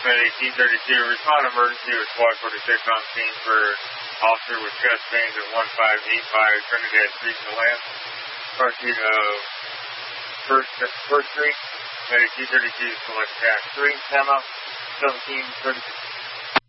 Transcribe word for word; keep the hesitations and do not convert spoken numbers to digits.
Med eighteen thirty-two, respond emergency with Squad forty-six on scene for officer with chest pains at one five eight five Trinidad Street in the Lamp. Car seat of First, First Street. Med eighteen thirty-two, select task three, time out, seventeen thirty-two.